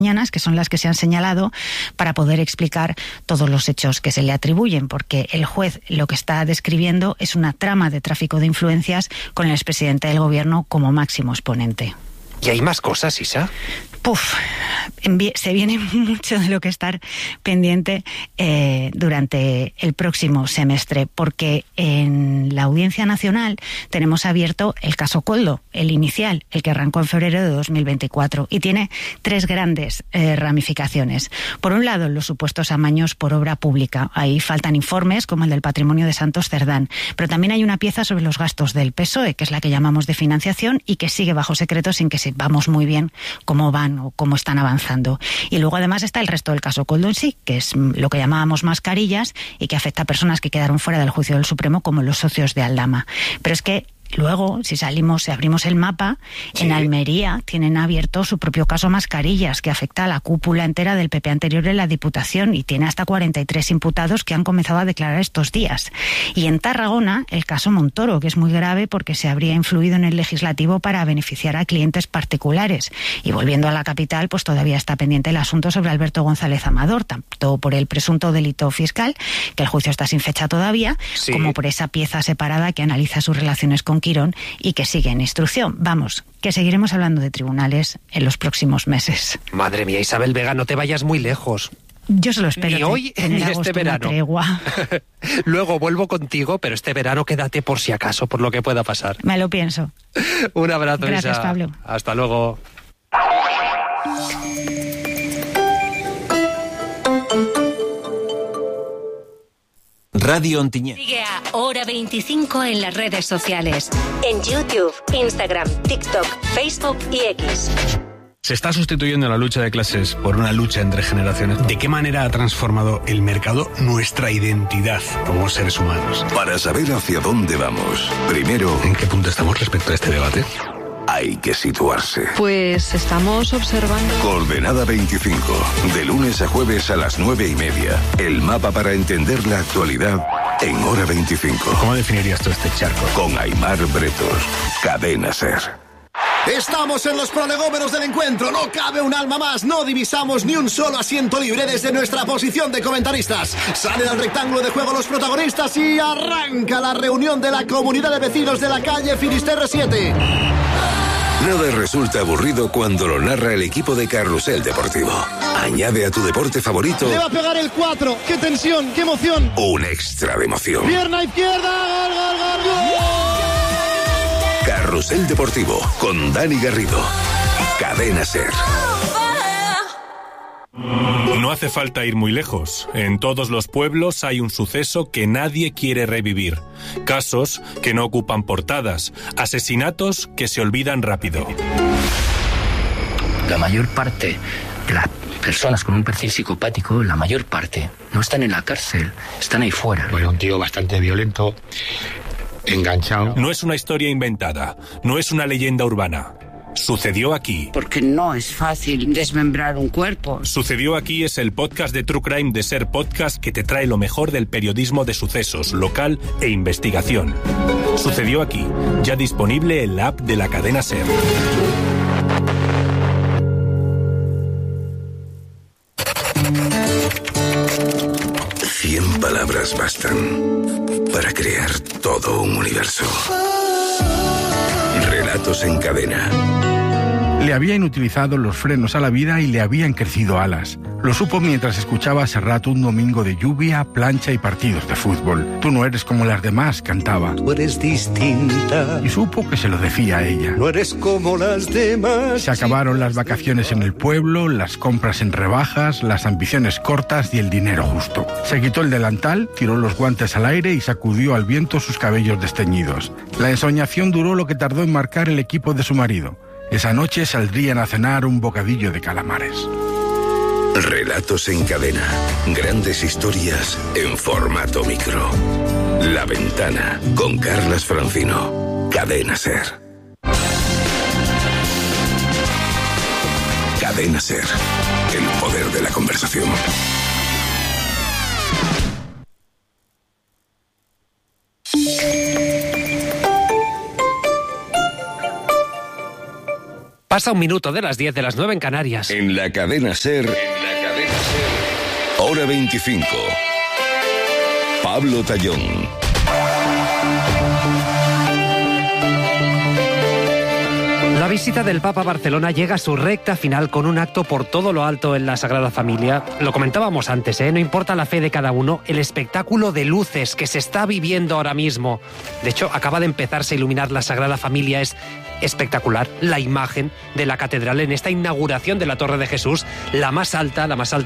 que son las que se han señalado, para poder explicar todos los hechos que se le atribuyen, porque el juez lo que está describiendo es una trama de tráfico de influencias con el expresidente del gobierno como máximo exponente. ¿Y hay más cosas, Isa? Se viene mucho de lo que estar pendiente durante el próximo semestre, porque en la Audiencia Nacional tenemos abierto el caso Koldo, el inicial, el que arrancó en febrero de 2024, y tiene tres grandes ramificaciones. Por un lado, los supuestos amaños por obra pública. Ahí faltan informes, como el del patrimonio de Santos Cerdán, pero también hay una pieza sobre los gastos del PSOE, que es la que llamamos de financiación, y que sigue bajo secreto sin que sepamos muy bien cómo van o cómo están avanzando. Y luego además está el resto del caso Koldo en sí, que es lo que llamábamos mascarillas y que afecta a personas que quedaron fuera del juicio del Supremo, como los socios de Aldama. Pero es que luego, si abrimos el mapa, sí, en Almería tienen abierto su propio caso Mascarillas, que afecta a la cúpula entera del PP anterior en la Diputación y tiene hasta 43 imputados que han comenzado a declarar estos días. Y en Tarragona, el caso Montoro, que es muy grave porque se habría influido en el legislativo para beneficiar a clientes particulares. Y volviendo a la capital, pues todavía está pendiente el asunto sobre Alberto González Amador, tanto por el presunto delito fiscal, que el juicio está sin fecha todavía, sí, como por esa pieza separada que analiza sus relaciones con Quirón y que sigue en instrucción. Vamos, que seguiremos hablando de tribunales en los próximos meses. Madre mía, Isabel Vega, no te vayas muy lejos. Yo se lo espero. Ni hoy ni este verano. Luego vuelvo contigo, pero este verano quédate por si acaso, por lo que pueda pasar. Me lo pienso. Un abrazo, Gracias, Isa. Pablo. Hasta luego. Radio Ontinyent. Sigue a Hora 25 en las redes sociales. En YouTube, Instagram, TikTok, Facebook y X. Se está sustituyendo la lucha de clases por una lucha entre generaciones. ¿De qué manera ha transformado el mercado nuestra identidad como seres humanos? Para saber hacia dónde vamos, primero, ¿en qué punto estamos respecto a este debate? Hay que situarse. Pues estamos observando. Coordenada 25, de lunes a jueves a las 9:30. El mapa para entender la actualidad en Hora 25. ¿Cómo definirías tú este charco? Con Aimar Bretos, Cadena SER. Estamos en los prolegómenos del encuentro, no cabe un alma más, no divisamos ni un solo asiento libre desde nuestra posición de comentaristas. Salen al rectángulo de juego los protagonistas y arranca la reunión de la comunidad de vecinos de la calle Finisterre 7. Nada resulta aburrido cuando lo narra el equipo de Carrusel Deportivo. Añade a tu deporte favorito. Le va a pegar el 4, qué tensión, qué emoción. Un extra de emoción. Pierna izquierda, gol, gol, gol, gol. Carrusel Deportivo, con Dani Garrido. Cadena SER. No hace falta ir muy lejos. En todos los pueblos hay un suceso que nadie quiere revivir. Casos que no ocupan portadas. Asesinatos que se olvidan rápido. La mayor parte de las personas con un perfil psicopático, la mayor parte, no están en la cárcel, están ahí fuera. Bueno, un tío bastante violento, enganchado. No es una historia inventada, no es una leyenda urbana. Sucedió aquí. Porque no es fácil desmembrar un cuerpo. Sucedió aquí es el podcast de True Crime de SER Podcast que te trae lo mejor del periodismo de sucesos, local e investigación. Sucedió aquí, ya disponible en la app de la cadena SER. Cien palabras bastan para crear todo un universo. Relatos en cadena. Le habían utilizado los frenos a la vida y le habían crecido alas. Lo supo mientras escuchaba a Serrat un domingo de lluvia, plancha y partidos de fútbol. Tú no eres como las demás, cantaba. Tú eres distinta. Y supo que se lo decía a ella. No eres como las demás. Se acabaron las vacaciones en el pueblo, las compras en rebajas, las ambiciones cortas y el dinero justo. Se quitó el delantal, tiró los guantes al aire y sacudió al viento sus cabellos desteñidos. La ensoñación duró lo que tardó en marcar el equipo de su marido. Esa noche saldrían a cenar un bocadillo de calamares. Relatos en cadena. Grandes historias en formato micro. La Ventana, con Carlas Francino. Cadena SER. Cadena SER. El poder de la conversación. Pasa 1 minuto de las 10 de las 9 en Canarias. En la cadena SER, Hora 25. Pablo Tallón. La visita del Papa a Barcelona llega a su recta final con un acto por todo lo alto en la Sagrada Familia. Lo comentábamos antes, no importa la fe de cada uno, el espectáculo de luces que se está viviendo ahora mismo. De hecho, acaba de empezarse a iluminar la Sagrada Familia, es espectacular. La imagen de la catedral en esta inauguración de la Torre de Jesús, la más alta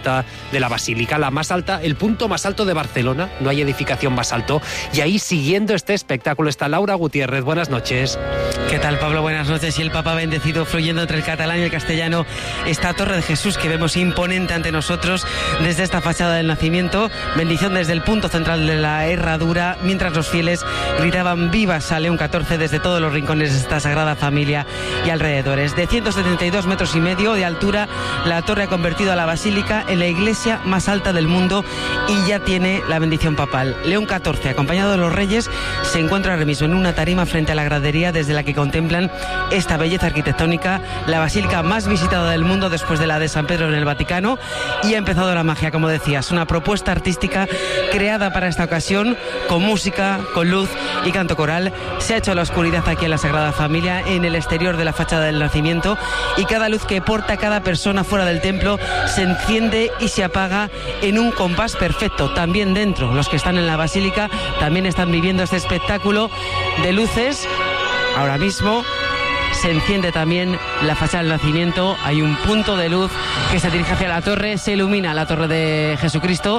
de la Basílica, la más alta, el punto más alto de Barcelona, no hay edificación más alto. Y ahí, siguiendo este espectáculo, está Laura Gutiérrez. Buenas noches. ¿Qué tal, Pablo? Buenas noches. Y el Papa bendecido, fluyendo entre el catalán y el castellano, esta Torre de Jesús que vemos imponente ante nosotros desde esta fachada del Nacimiento. Bendición desde el punto central de la herradura, mientras los fieles gritaban vivas a León XIV desde todos los rincones de esta Sagrada Familia y alrededores. De 172 metros y medio de altura, la torre ha convertido a la basílica en la iglesia más alta del mundo y ya tiene la bendición papal. León XIV, acompañado de los reyes, se encuentra ahora mismo en una tarima frente a la gradería desde la que contemplan esta belleza arquitectónica, la basílica más visitada del mundo después de la de San Pedro en el Vaticano. Y ha empezado la magia, como decías, una propuesta artística creada para esta ocasión, con música, con luz y canto coral. Se ha hecho la oscuridad aquí en la Sagrada Familia, en el exterior de la fachada del Nacimiento, y cada luz que porta cada persona fuera del templo se enciende y se apaga en un compás perfecto. También dentro, los que están en la basílica también están viviendo este espectáculo de luces. Ahora mismo se enciende también la fachada del Nacimiento, hay un punto de luz que se dirige hacia la torre, se ilumina la Torre de Jesucristo,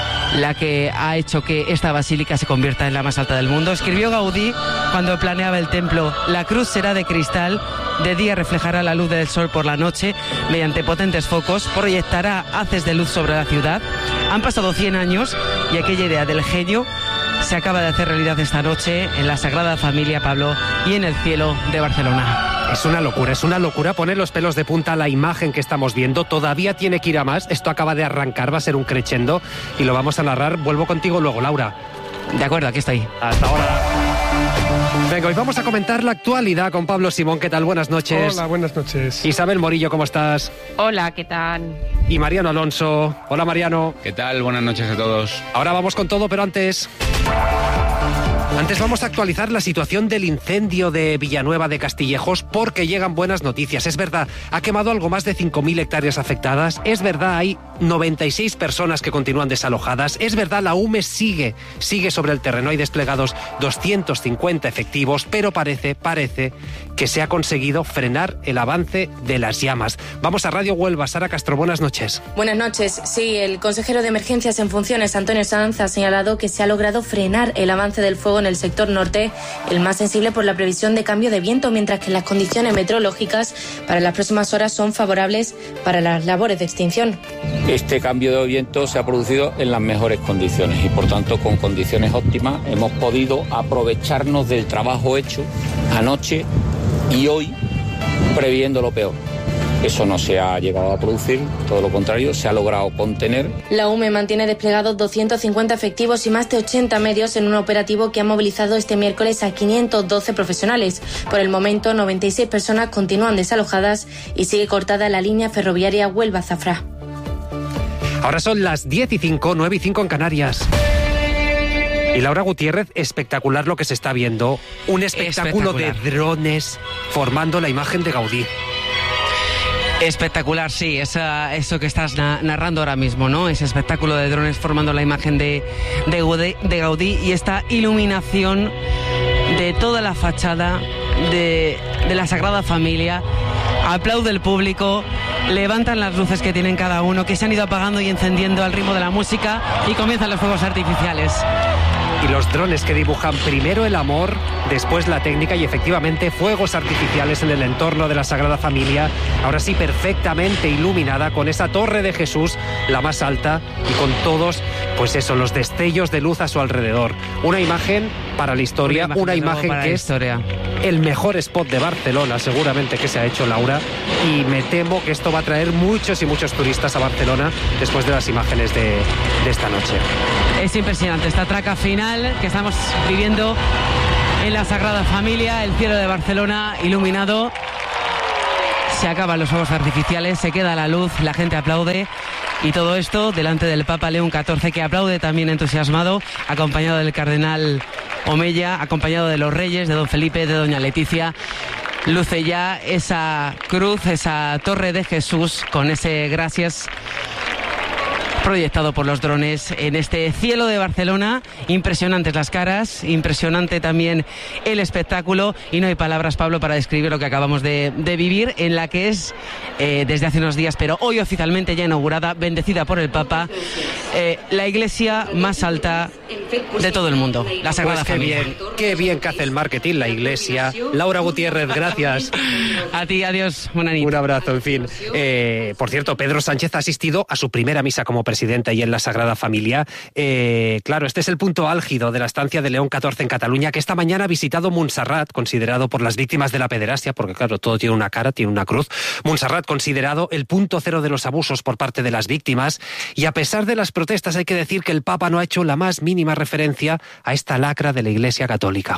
la que ha hecho que esta basílica se convierta en la más alta del mundo. Escribió Gaudí cuando planeaba el templo: la cruz será de cristal, de día reflejará la luz del sol, por la noche, mediante potentes focos, proyectará haces de luz sobre la ciudad. Han pasado 100 años y aquella idea del genio se acaba de hacer realidad esta noche en la Sagrada Familia, Pablo, y en el cielo de Barcelona. Es una locura poner los pelos de punta a la imagen que estamos viendo. Todavía tiene que ir a más. Esto acaba de arrancar, va a ser un crescendo y lo vamos a narrar. Vuelvo contigo luego, Laura. De acuerdo, aquí estoy. Hasta ahora. Venga, hoy vamos a comentar la actualidad con Pablo Simón. ¿Qué tal? Buenas noches. Hola, buenas noches. Isabel Morillo, ¿cómo estás? Hola, ¿qué tal? Y Mariano Alonso. Hola, Mariano. ¿Qué tal? Buenas noches a todos. Ahora vamos con todo, pero antes vamos a actualizar la situación del incendio de Villanueva de Castillejos, porque llegan buenas noticias. Es verdad, ha quemado algo más de 5.000 hectáreas afectadas. Es verdad, hay 96 personas que continúan desalojadas. Es verdad, la UME sigue sobre el terreno. Hay desplegados 250 efectivos, pero parece que se ha conseguido frenar el avance de las llamas. Vamos a Radio Huelva. Sara Castro, buenas noches. Buenas noches. Sí, el consejero de Emergencias en funciones, Antonio Sanz, ha señalado que se ha logrado frenar el avance del fuego en el sector norte, el más sensible por la previsión de cambio de viento, mientras que las condiciones meteorológicas para las próximas horas son favorables para las labores de extinción. Este cambio de viento se ha producido en las mejores condiciones y, por tanto, con condiciones óptimas hemos podido aprovecharnos del trabajo hecho anoche y hoy, previendo lo peor. Eso no se ha llegado a producir, todo lo contrario, se ha logrado contener. La UME mantiene desplegados 250 efectivos y más de 80 medios en un operativo que ha movilizado este miércoles a 512 profesionales. Por el momento, 96 personas continúan desalojadas y sigue cortada la línea ferroviaria Huelva-Zafra. Ahora son las 10:05, 9:05 en Canarias. Y Laura Gutiérrez, espectacular lo que se está viendo. Un espectáculo de drones formando la imagen de Gaudí. Espectacular, sí, eso que estás narrando ahora mismo, ¿no? Ese espectáculo de drones formando la imagen de Gaudí y esta iluminación de toda la fachada de la Sagrada Familia. Aplaude el público, levantan las luces que tienen cada uno, que se han ido apagando y encendiendo al ritmo de la música, y comienzan los fuegos artificiales. Y los drones que dibujan primero el amor, después la técnica y efectivamente fuegos artificiales en el entorno de la Sagrada Familia, ahora sí perfectamente iluminada con esa Torre de Jesús, la más alta, y con todos, pues eso, los destellos de luz a su alrededor. Una imagen para la historia, una imagen que es el mejor spot de Barcelona seguramente que se ha hecho, Laura, y me temo que esto va a traer muchos y muchos turistas a Barcelona después de las imágenes de esta noche. Es impresionante esta traca final que estamos viviendo en la Sagrada Familia, el cielo de Barcelona iluminado. Se acaban los fuegos artificiales, se queda la luz, la gente aplaude y todo esto delante del Papa León XIV, que aplaude también entusiasmado, acompañado del cardenal Omeya, acompañado de los reyes, de don Felipe, de doña Leticia. Luce ya esa cruz, esa torre de Jesús con ese gracias proyectado por los drones en este cielo de Barcelona. Impresionantes las caras, impresionante también el espectáculo, y no hay palabras, Pablo, para describir lo que acabamos de vivir, en la que es desde hace unos días, pero hoy oficialmente ya inaugurada, bendecida por el Papa, la iglesia más alta de todo el mundo, la Sagrada Familia. Qué bien que hace el marketing la iglesia. Laura Gutiérrez, gracias. A ti, adiós, buena nit. Un abrazo, en fin. Por cierto, Pedro Sánchez ha asistido a su primera misa como presidente y en la Sagrada Familia. Claro, este es el punto álgido de la estancia de León XIV en Cataluña, que esta mañana ha visitado Montserrat, considerado por las víctimas de la pederastia, porque claro, todo tiene una cara, tiene una cruz. Montserrat considerado el punto cero de los abusos por parte de las víctimas, y a pesar de las protestas hay que decir que el Papa no ha hecho la más mínima referencia a esta lacra de la Iglesia Católica.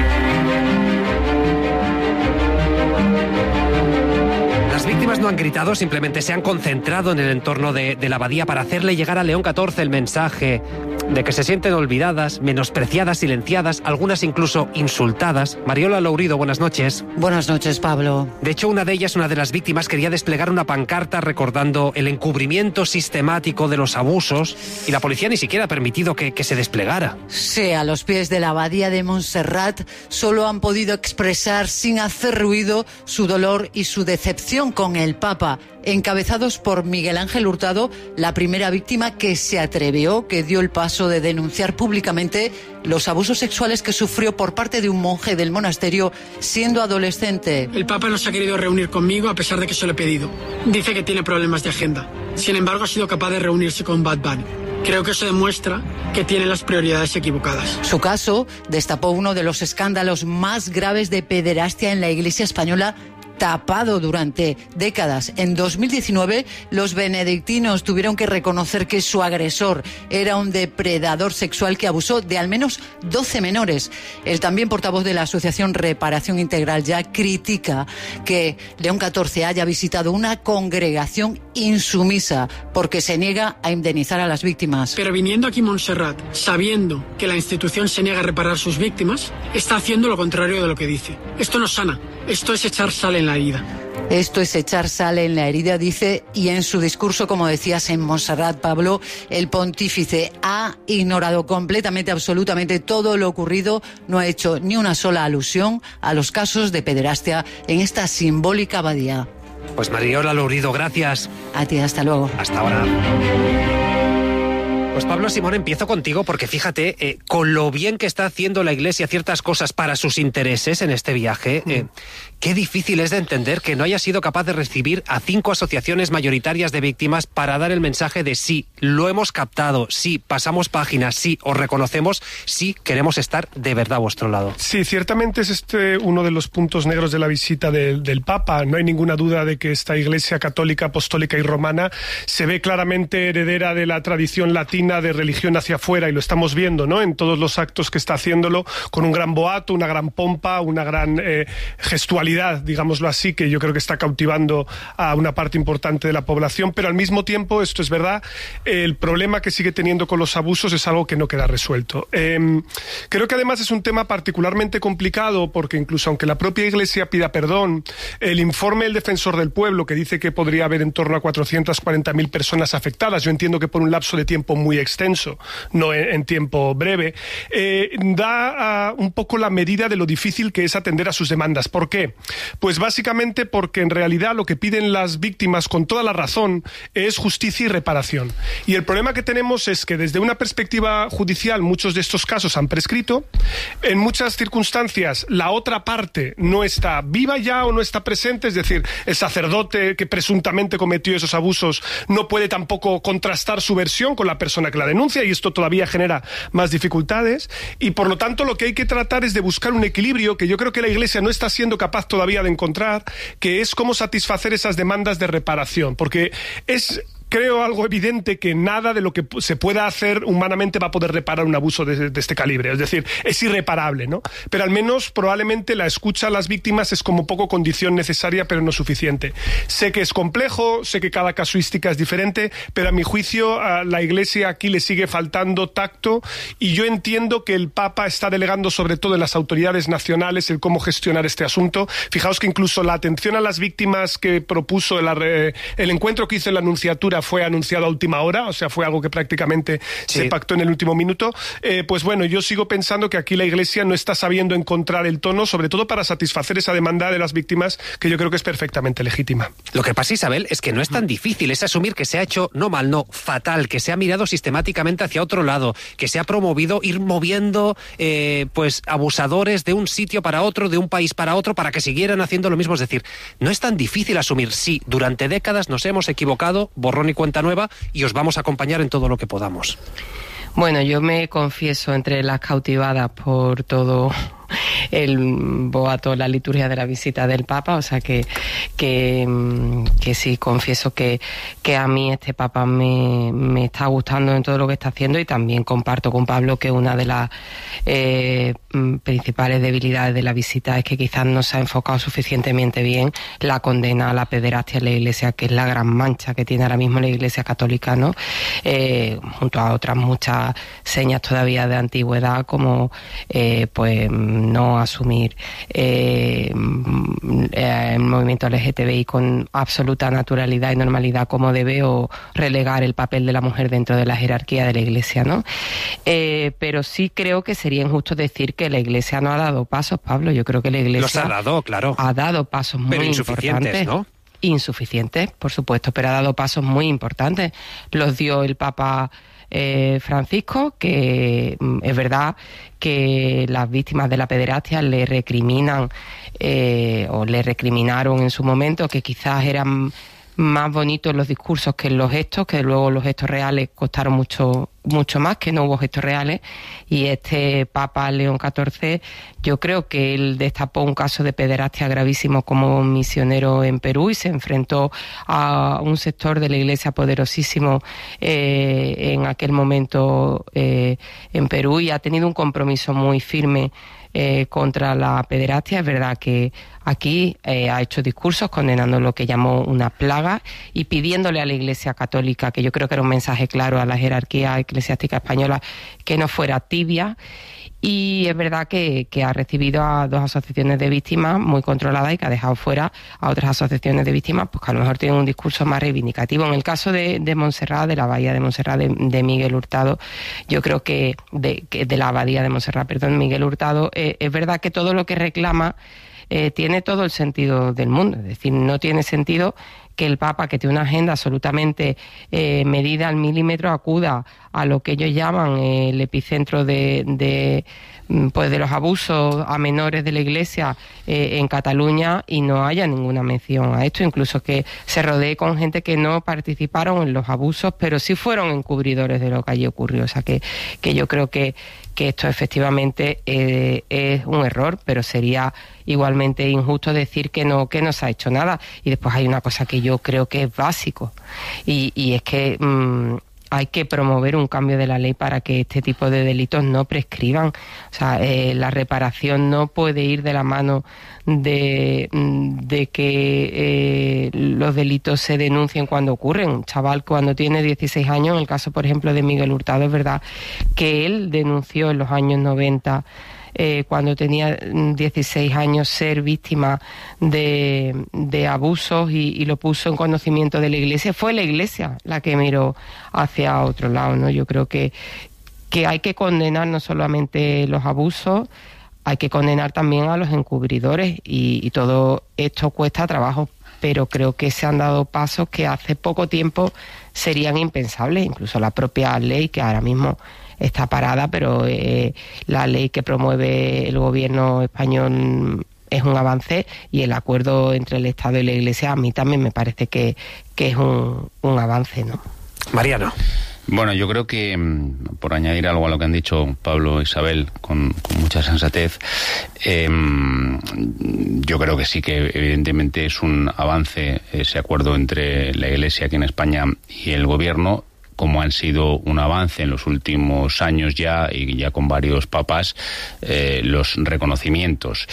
Las víctimas no han gritado, simplemente se han concentrado en el entorno de la abadía para hacerle llegar a León XIV el mensaje de que se sienten olvidadas, menospreciadas, silenciadas, algunas incluso insultadas. Mariola Lourido, buenas noches. Buenas noches, Pablo. De hecho, una de ellas, una de las víctimas, quería desplegar una pancarta recordando el encubrimiento sistemático de los abusos, y la policía ni siquiera ha permitido que se desplegara. Sí, a los pies de la abadía de Montserrat solo han podido expresar sin hacer ruido su dolor y su decepción con el Papa, encabezados por Miguel Ángel Hurtado, la primera víctima que se atrevió, que dio el paso de denunciar públicamente los abusos sexuales que sufrió por parte de un monje del monasterio siendo adolescente. El Papa no se ha querido reunir conmigo a pesar de que se lo he pedido. Dice que tiene problemas de agenda. Sin embargo, ha sido capaz de reunirse con Bad Bunny. Creo que eso demuestra que tiene las prioridades equivocadas. Su caso destapó uno de los escándalos más graves de pederastia en la Iglesia española, tapado durante décadas. En 2019, los benedictinos tuvieron que reconocer que su agresor era un depredador sexual que abusó de al menos 12 menores. El también portavoz de la Asociación Reparación Integral ya critica que León XIV haya visitado una congregación insumisa porque se niega a indemnizar a las víctimas. Pero viniendo aquí a Montserrat, sabiendo que la institución se niega a reparar sus víctimas, está haciendo lo contrario de lo que dice. Esto no sana, esto es echar sal en la herida. Esto es echar sal en la herida, dice, y en su discurso, como decías, en Montserrat, Pablo, el pontífice ha ignorado completamente, absolutamente todo lo ocurrido, no ha hecho ni una sola alusión a los casos de pederastia en esta simbólica abadía. Pues Mariola Lourido, gracias. A ti, hasta luego. Hasta ahora. Pues Pablo Simón, empiezo contigo porque fíjate, con lo bien que está haciendo la Iglesia ciertas cosas para sus intereses en este viaje, qué difícil es de entender que no haya sido capaz de recibir a 5 asociaciones mayoritarias de víctimas para dar el mensaje de sí, lo hemos captado, sí, pasamos páginas, sí, os reconocemos, sí, queremos estar de verdad a vuestro lado. Sí, ciertamente es uno de los puntos negros de la visita del Papa. No hay ninguna duda de que esta Iglesia católica, apostólica y romana se ve claramente heredera de la tradición latina de religión hacia afuera, y lo estamos viendo, ¿no?, en todos los actos que está haciéndolo, con un gran boato, una gran pompa, una gran gestualidad, digámoslo así, que yo creo que está cautivando a una parte importante de la población. Pero al mismo tiempo, esto es verdad, el problema que sigue teniendo con los abusos es algo que no queda resuelto. Creo que además es un tema particularmente complicado porque incluso aunque la propia Iglesia pida perdón, el informe del Defensor del Pueblo, que dice que podría haber en torno a 440.000 personas afectadas, yo entiendo que por un lapso de tiempo muy extenso, no en tiempo breve, da un poco la medida de lo difícil que es atender a sus demandas. ¿Por qué? Pues básicamente porque en realidad lo que piden las víctimas, con toda la razón, es justicia y reparación. Y el problema que tenemos es que desde una perspectiva judicial muchos de estos casos han prescrito, en muchas circunstancias la otra parte no está viva ya o no está presente, es decir, el sacerdote que presuntamente cometió esos abusos no puede tampoco contrastar su versión con la persona que la denuncia, y esto todavía genera más dificultades, y por lo tanto lo que hay que tratar es de buscar un equilibrio que yo creo que la Iglesia no está siendo capaz todavía de encontrar, que es cómo satisfacer esas demandas de reparación, porque es creo algo evidente, que nada de lo que se pueda hacer humanamente va a poder reparar un abuso de este calibre. Es decir, es irreparable, ¿no? Pero al menos probablemente la escucha a las víctimas es como poco condición necesaria, pero no suficiente. Sé que es complejo, sé que cada casuística es diferente, pero a mi juicio a la Iglesia aquí le sigue faltando tacto, y yo entiendo que el Papa está delegando sobre todo en las autoridades nacionales el cómo gestionar este asunto. Fijaos que incluso la atención a las víctimas que propuso el encuentro que hizo en la Nunciatura fue anunciado a última hora, o sea, fue algo que prácticamente se pactó en el último minuto. Pues bueno, yo sigo pensando que aquí la Iglesia no está sabiendo encontrar el tono, sobre todo para satisfacer esa demanda de las víctimas, que yo creo que es perfectamente legítima. Lo que pasa, Isabel, es que no es tan difícil, es asumir que se ha hecho, no mal, no, fatal, que se ha mirado sistemáticamente hacia otro lado, que se ha promovido ir moviendo pues abusadores de un sitio para otro, de un país para otro, para que siguieran haciendo lo mismo. Es decir, no es tan difícil asumir, sí, durante décadas nos hemos equivocado, borrón y cuenta nueva, y os vamos a acompañar en todo lo que podamos. Bueno, yo me confieso entre las cautivadas por todo el boato, la liturgia de la visita del Papa, o sea que sí, confieso que a mí este Papa me está gustando en todo lo que está haciendo, y también comparto con Pablo que una de las principales debilidades de la visita es que quizás no se ha enfocado suficientemente bien la condena a la pederastia en la Iglesia, que es la gran mancha que tiene ahora mismo la Iglesia católica, ¿no? Junto a otras muchas señas todavía de antigüedad, como pues no asumir el movimiento LGTBI con absoluta naturalidad y normalidad como debe, o relegar el papel de la mujer dentro de la jerarquía de la Iglesia, ¿no? Pero sí creo que sería injusto decir que la Iglesia no ha dado pasos, Pablo. Yo creo que la Iglesia los ha dado, claro. Ha dado pasos muy insuficientes, ¿no? Insuficientes, por supuesto, pero ha dado pasos muy importantes. Los dio el Papa Francisco, que es verdad que las víctimas de la pederastia le recriminan o le recriminaron en su momento que quizás eran más bonitos los discursos que los gestos, que luego los gestos reales costaron mucho más, que no hubo gestos reales. Y este Papa León XIV, yo creo que él destapó un caso de pederastia gravísimo como misionero en Perú, y se enfrentó a un sector de la Iglesia poderosísimo en aquel momento en Perú, y ha tenido un compromiso muy firme contra la pederastia. Es verdad que aquí ha hecho discursos condenando lo que llamó una plaga y pidiéndole a la Iglesia católica, que yo creo que era un mensaje claro a la jerarquía eclesiástica española, que no fuera tibia. Y es verdad que ha recibido a 2 asociaciones de víctimas muy controladas, y que ha dejado fuera a otras asociaciones de víctimas pues que a lo mejor tienen un discurso más reivindicativo. En el caso de Montserrat, de la Bahía de Montserrat, de Miguel Hurtado, yo creo que de la Abadía de Montserrat, perdón, Miguel Hurtado, es verdad que todo lo que reclama tiene todo el sentido del mundo. Es decir, no tiene sentido que el Papa, que tiene una agenda absolutamente medida al milímetro, acuda a lo que ellos llaman el epicentro de los abusos a menores de la Iglesia en Cataluña, y no haya ninguna mención a esto, incluso que se rodee con gente que no participaron en los abusos, pero sí fueron encubridores de lo que allí ocurrió. O sea que yo creo que esto efectivamente es un error, pero sería igualmente injusto decir que no se ha hecho nada. Y después hay una cosa que yo creo que es básico, y es que hay que promover un cambio de la ley para que este tipo de delitos no prescriban. O sea, la reparación no puede ir de la mano de que los delitos se denuncien cuando ocurren. Un chaval cuando tiene 16 años, en el caso por ejemplo de Miguel Hurtado, es verdad que él denunció en los años 90, cuando tenía 16 años, ser víctima de abusos, y lo puso en conocimiento de la Iglesia. Fue la Iglesia la que miró hacia otro lado, ¿no? Yo creo que hay que condenar no solamente los abusos, hay que condenar también a los encubridores, y todo esto cuesta trabajo, pero creo que se han dado pasos que hace poco tiempo serían impensables. Incluso la propia ley, que ahora mismo está parada, pero la ley que promueve el gobierno español es un avance, y el acuerdo entre el Estado y la Iglesia a mí también me parece que es un avance, ¿no? Mariano. Bueno, yo creo que, por añadir algo a lo que han dicho Pablo e Isabel con mucha sensatez, yo creo que sí que evidentemente es un avance ese acuerdo entre la Iglesia aquí en España y el Gobierno, como han sido un avance en los últimos años ya, y ya con varios papas, los reconocimientos.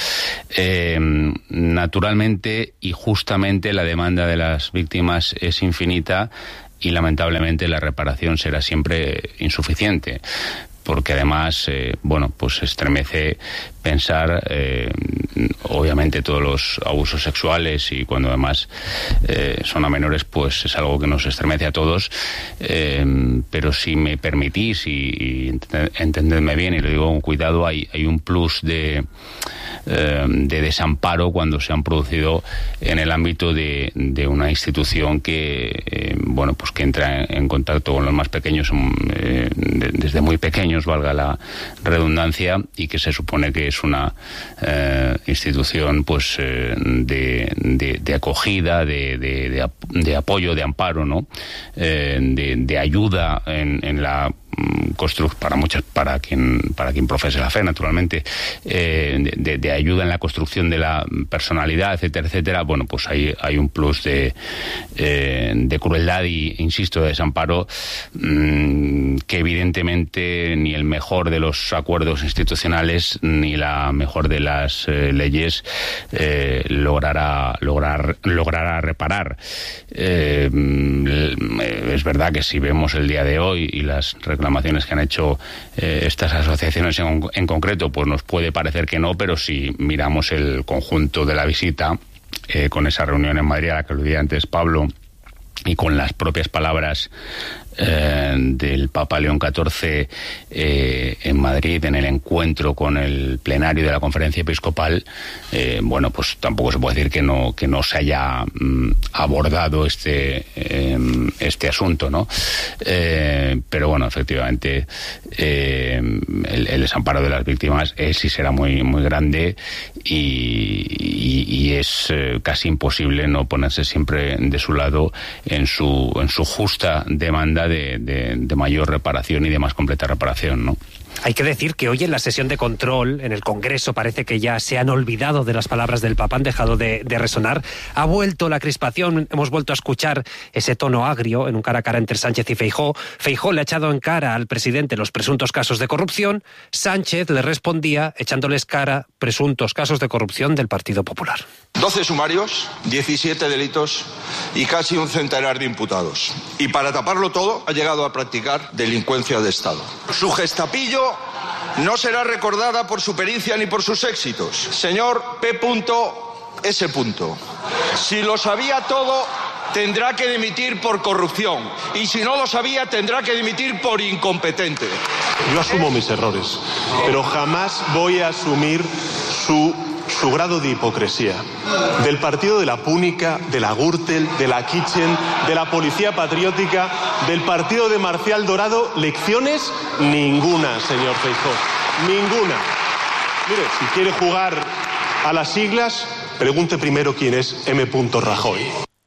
Naturalmente y justamente la demanda de las víctimas es infinita y lamentablemente la reparación será siempre insuficiente, porque además, pues estremece pensar, obviamente, todos los abusos sexuales, y cuando además son a menores, pues es algo que nos estremece a todos. Pero si me permitís, y entendedme bien, y lo digo con cuidado, hay un plus de desamparo cuando se han producido en el ámbito de una institución que, pues que entra en contacto con los más pequeños desde muy pequeños, valga la redundancia, y que se supone que es una institución pues de acogida, de apoyo, de amparo, ¿no? De ayuda en la para quien profese la fe, naturalmente, de ayuda en la construcción de la personalidad, etcétera, etcétera. Bueno, pues hay un plus de crueldad y, insisto, de desamparo, que evidentemente ni el mejor de los acuerdos institucionales ni la mejor de las leyes logrará reparar. Es verdad que si vemos el día de hoy y las reclamaciones que han hecho estas asociaciones en concreto, pues nos puede parecer que no, pero si miramos el conjunto de la visita, con esa reunión en Madrid a la que aludía antes Pablo, y con las propias palabras del Papa León XIV en Madrid, en el encuentro con el plenario de la Conferencia Episcopal, pues tampoco se puede decir que no se haya abordado este asunto, ¿no? Pero bueno, efectivamente, el desamparo de las víctimas es y será muy, muy grande, y es casi imposible no ponerse siempre de su lado en su justa demanda de mayor reparación y de más completa reparación, ¿no? Hay que decir que hoy en la sesión de control en el Congreso parece que ya se han olvidado de las palabras del Papa, han dejado de resonar. Ha vuelto la crispación, hemos vuelto a escuchar ese tono agrio en un cara a cara entre Sánchez y Feijóo. Feijóo le ha echado en cara al presidente los presuntos casos de corrupción. Sánchez le respondía echándoles cara presuntos casos de corrupción del Partido Popular. 12 sumarios, 17 delitos y casi un centenar de imputados. Y para taparlo todo ha llegado a practicar delincuencia de Estado. Su gestapillo no será recordada por su pericia ni por sus éxitos. Señor P.S. Si lo sabía todo, tendrá que dimitir por corrupción. Y si no lo sabía, tendrá que dimitir por incompetente. Yo asumo mis errores, pero jamás voy a asumir su grado de hipocresía. Del partido de la Púnica, de la Gürtel, de la Kitchen, de la Policía Patriótica, del partido de Marcial Dorado, lecciones ninguna, señor Feijóo. Ninguna. Mire, si quiere jugar a las siglas, pregunte primero quién es M. Rajoy.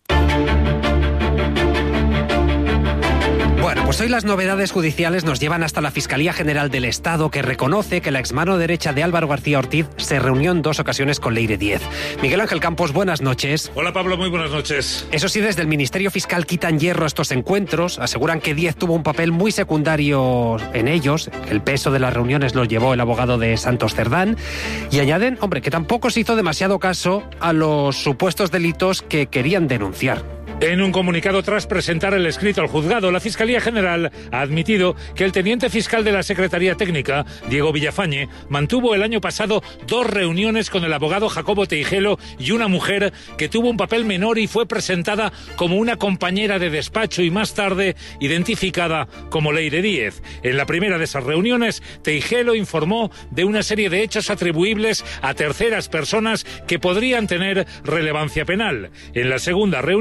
Bueno, pues hoy las novedades judiciales nos llevan hasta la Fiscalía General del Estado, que reconoce que la exmano derecha de Álvaro García Ortiz se reunió en 2 ocasiones con Leire Díez. Miguel Ángel Campos, buenas noches. Hola Pablo, muy buenas noches. Eso sí, desde el Ministerio Fiscal quitan hierro a estos encuentros, aseguran que Díez tuvo un papel muy secundario en ellos, que el peso de las reuniones lo llevó el abogado de Santos Cerdán, y añaden, que tampoco se hizo demasiado caso a los supuestos delitos que querían denunciar. En un comunicado tras presentar el escrito al juzgado, la Fiscalía General ha admitido que el teniente fiscal de la Secretaría Técnica, Diego Villafañe, mantuvo el año pasado 2 reuniones con el abogado Jacobo Teijelo y una mujer que tuvo un papel menor y fue presentada como una compañera de despacho y más tarde identificada como Leire Díez. En la primera de esas reuniones, Teijelo informó de una serie de hechos atribuibles a terceras personas que podrían tener relevancia penal. En la segunda reunión,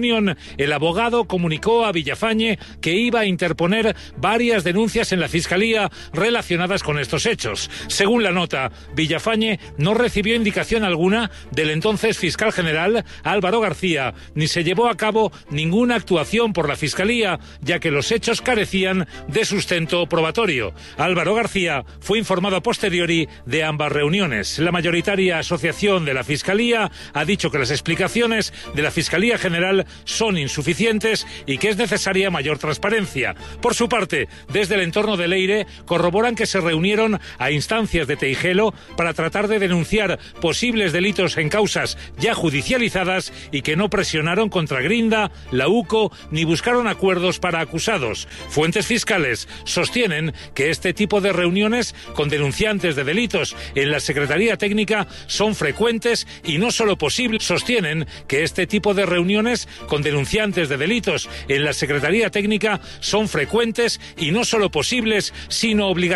el abogado comunicó a Villafañe que iba a interponer varias denuncias en la Fiscalía relacionadas con estos hechos. Según la nota, Villafañe no recibió indicación alguna del entonces fiscal general Álvaro García, ni se llevó a cabo ninguna actuación por la Fiscalía, ya que los hechos carecían de sustento probatorio. Álvaro García fue informado a posteriori de ambas reuniones. La mayoritaria asociación de la Fiscalía ha dicho que las explicaciones de la Fiscalía General son insuficientes y que es necesaria mayor transparencia. Por su parte, desde el entorno de Leire corroboran que se reunieron a instancias de Teijelo para tratar de denunciar posibles delitos en causas ya judicializadas y que no presionaron contra Grinda, la UCO ni buscaron acuerdos para acusados. Fuentes fiscales sostienen que este tipo de reuniones con denunciantes de delitos en la Secretaría Técnica son frecuentes y no solo posibles. Sostienen que este tipo de reuniones con denunciantes de delitos en la Secretaría Técnica son frecuentes y no solo posibles, sino obligatorias.